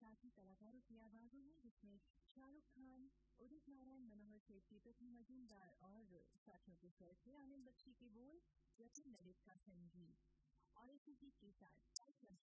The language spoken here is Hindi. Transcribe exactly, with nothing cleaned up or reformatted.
साथी कलाकारों की आवाजों में, जिसमें शाहरुख खान, उदित नारायण, मनोहर सेठी, प्रथम मजूमदार और साथियों के स्वर थे। आनंद बख्शी के बोल, जतिन ललित का संगीत और इसी गीत के साथ